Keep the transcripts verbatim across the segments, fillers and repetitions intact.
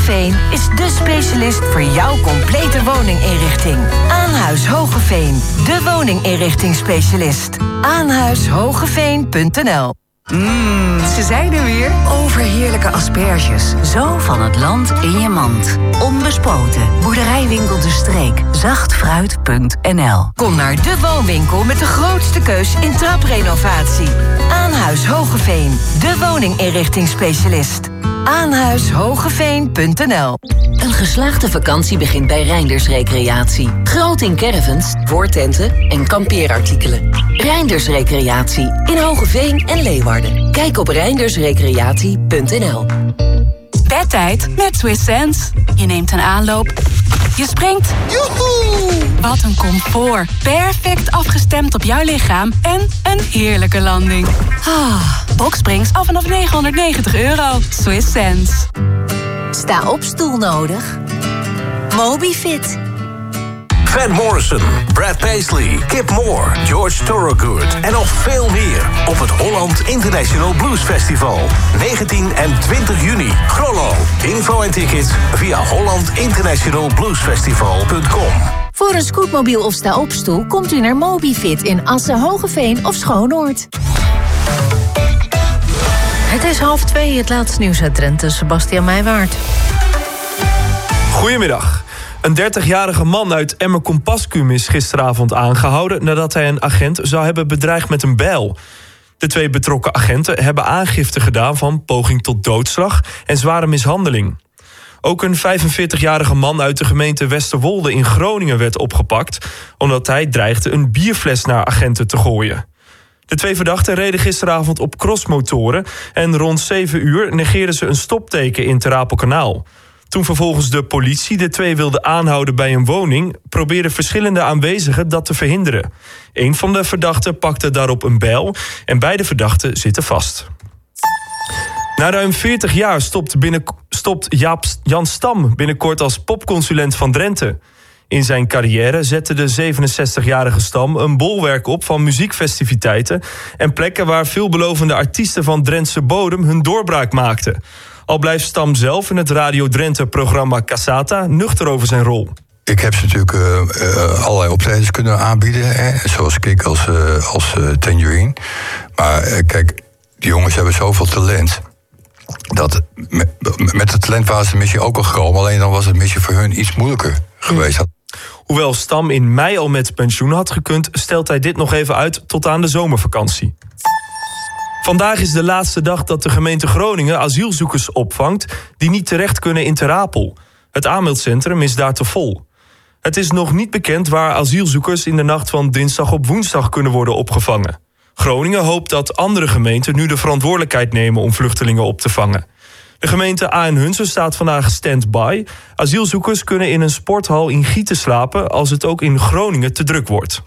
Hogeveen is de specialist voor jouw complete woninginrichting. Aanhuis Hogeveen, de woninginrichtingsspecialist. aanhuis hogeveen punt n l. Mmm, ze zijn er weer. Overheerlijke asperges. Zo van het land in je mand. Onbespoten. Boerderijwinkel De Streek. zachtfruit punt n l. Kom naar de woonwinkel met de grootste keus in traprenovatie. Aanhuis Hogeveen, de woninginrichtingsspecialist. aanhuis hogeveen punt n l. Een geslaagde vakantie begint bij Reinders Recreatie. Groot in caravans, voortenten en kampeerartikelen. Reinders Recreatie in Hogeveen en Leeuwarden. Kijk op reinders recreatie punt n l. Bedtijd met Swiss Sense. Je neemt een aanloop. Je springt. Joehoe! Wat een comfort. Perfect afgestemd op jouw lichaam. En een heerlijke landing. Ah, Boxsprings af vanaf negenhonderdnegentig euro. Swiss Sense. Sta op stoel nodig? Mobifit. Van Morrison, Brad Paisley, Kip Moore, George Thorogood en nog veel meer op het Holland International Blues Festival. negentien en twintig juni. Grollo. Info en tickets via holland international blues festival punt com. Voor een scootmobiel of sta-opstoel komt u naar Mobifit in Assen, Hogeveen of Schoonoord. Het is half twee, het laatste nieuws uit Drenthe. Sebastian Meijwaard. Goedemiddag. Een dertigjarige man uit Emmer-Compascuum is gisteravond aangehouden nadat hij een agent zou hebben bedreigd met een bijl. De twee betrokken agenten hebben aangifte gedaan van poging tot doodslag en zware mishandeling. Ook een vijfenveertigjarige man uit de gemeente Westerwolde in Groningen werd opgepakt omdat hij dreigde een bierfles naar agenten te gooien. De twee verdachten reden gisteravond op crossmotoren en rond zeven uur negeerden ze een stopteken in Ter Apelkanaal. Toen vervolgens de politie de twee wilde aanhouden bij een woning, probeerden verschillende aanwezigen dat te verhinderen. Een van de verdachten pakte daarop een bijl en beide verdachten zitten vast. Na ruim veertig jaar stopt, binnen, stopt Jaap, Jan Stam binnenkort als popconsulent van Drenthe. In zijn carrière zette de zevenenzestigjarige Stam een bolwerk op van muziekfestiviteiten en plekken waar veelbelovende artiesten van Drentse bodem hun doorbraak maakten. Al blijft Stam zelf in het Radio Drenthe-programma Cassata nuchter over zijn rol. Ik heb ze natuurlijk uh, uh, allerlei optredens kunnen aanbieden, hè, zoals Kik als, uh, als uh, Tangerine. Maar uh, kijk, die jongens hebben zoveel talent. Dat met, met het talent waren ze misschien ook al gekomen, alleen dan was het misschien voor hun iets moeilijker geweest. Hmm. Hoewel Stam in mei al met pensioen had gekund, stelt hij dit nog even uit tot aan de zomervakantie. Vandaag is de laatste dag dat de gemeente Groningen asielzoekers opvangt die niet terecht kunnen in Ter Apel. Het aanmeldcentrum is daar te vol. Het is nog niet bekend waar asielzoekers in de nacht van dinsdag op woensdag kunnen worden opgevangen. Groningen hoopt dat andere gemeenten nu de verantwoordelijkheid nemen om vluchtelingen op te vangen. De gemeente Aarn-Hunze staat vandaag stand-by. Asielzoekers kunnen in een sporthal in Gieten slapen als het ook in Groningen te druk wordt.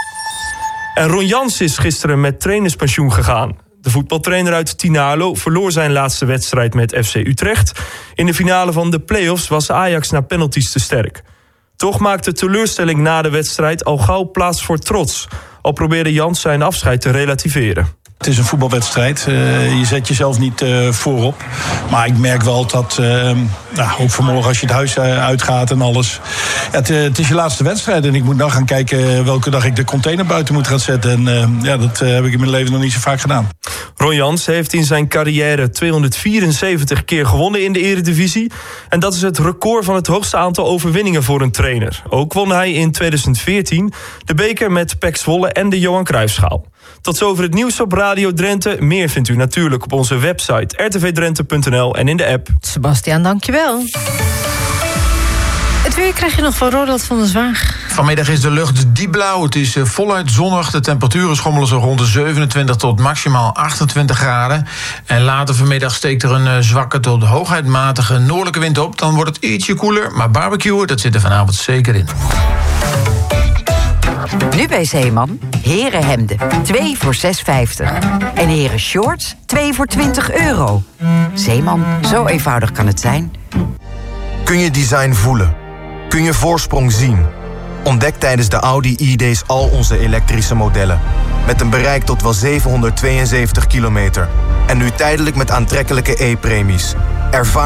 En Ron Jans is gisteren met trainerspensioen gegaan. De voetbaltrainer uit Tinalo verloor zijn laatste wedstrijd met F C Utrecht. In de finale van de play-offs was Ajax na penalties te sterk. Toch maakte teleurstelling na de wedstrijd al gauw plaats voor trots. Al probeerde Jans zijn afscheid te relativeren. Het is een voetbalwedstrijd. Uh, je zet jezelf niet uh, voorop. Maar ik merk wel dat, uh, nou, ook vanmorgen als je het huis uh, uitgaat en alles. Ja, het, uh, het is je laatste wedstrijd en ik moet nou gaan kijken welke dag ik de container buiten moet gaan zetten. En uh, ja, dat uh, heb ik in mijn leven nog niet zo vaak gedaan. Ron Jans heeft in zijn carrière tweehonderdvierenzeventig keer gewonnen in de Eredivisie. En dat is het record van het hoogste aantal overwinningen voor een trainer. Ook won hij in tweeduizend veertien de beker met P E C Zwolle en de Johan Cruijffschaal. Tot zover het nieuws op Radio Drenthe. Meer vindt u natuurlijk op onze website r t v drenthe punt n l en in de app. Sebastian, dankjewel. Het weer krijg je nog van Ronald van der Zwaag. Vanmiddag is de lucht diep blauw. Het is voluit zonnig. De temperaturen schommelen zo rond de zevenentwintig tot maximaal achtentwintig graden. En later vanmiddag steekt er een zwakke tot hooguit matige noordelijke wind op. Dan wordt het ietsje koeler, maar barbecuen, dat zit er vanavond zeker in. Nu bij Zeeman, herenhemden, twee voor zes vijftig. En heren shorts, twee voor twintig euro. Zeeman, zo eenvoudig kan het zijn. Kun je design voelen? Kun je voorsprong zien? Ontdek tijdens de Audi e-days al onze elektrische modellen. Met een bereik tot wel zevenhonderdtweeënzeventig kilometer. En nu tijdelijk met aantrekkelijke e-premies. Ervaar